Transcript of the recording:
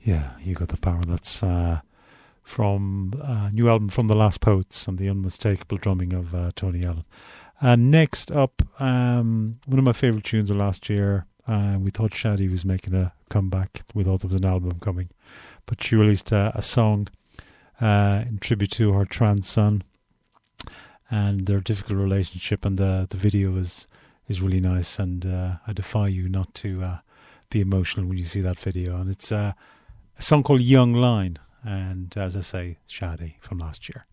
Yeah, You Got the Power. That's from a new album from The Last Poets and the unmistakable drumming of Tony Allen. And next up, one of my favourite tunes of last year. We thought Shadi was making a comeback. We thought there was an album coming. But she released a song in tribute to her trans son and their difficult relationship. And the video is really nice. And I defy you not to be emotional when you see that video. And it's a song called Young Line. And as I say, Shadi from last year.